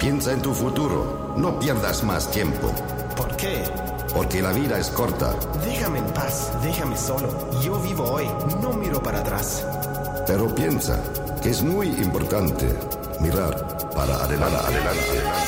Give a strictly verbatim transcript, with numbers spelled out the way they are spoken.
Piensa en tu futuro. No pierdas más tiempo. ¿Por qué? Porque la vida es corta. Déjame en paz, déjame solo. Yo vivo hoy, no miro para atrás. Pero piensa que es muy importante mirar para adelante. Para adelante.